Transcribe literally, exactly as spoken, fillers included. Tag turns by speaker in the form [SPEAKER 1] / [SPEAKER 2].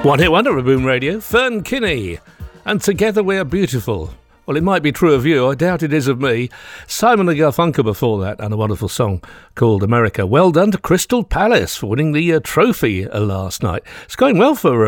[SPEAKER 1] One hit wonder of Boom Radio, Fern Kinney, and Together We're Beautiful. Well, it might be true of you, I doubt it is of me. Simon and Garfunkel before that, and a wonderful song called America. Well done to Crystal Palace for winning the uh, trophy uh, last night. It's going well for uh,